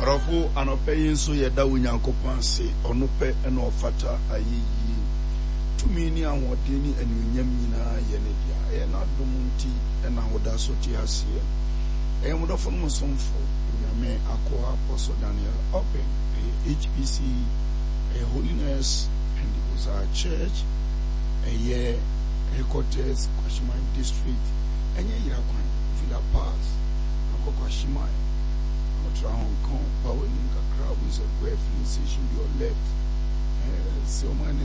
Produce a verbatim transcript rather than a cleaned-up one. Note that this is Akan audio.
Arafo anope so yeda Onyankopon ase ono pe na ofata ayeyi tumi ni awode ni anunyam nyina ye ne dia e na dom nti na hoda so ti ase e modofo no somfo nyame akwa Apostle Daniel Open H B C Holiness Pentecostal Church eye headquarters Kwashimai district enye Irakwan Villa Pass Kwashimai Hong Kong, power in Kakra with a grave station your left. So many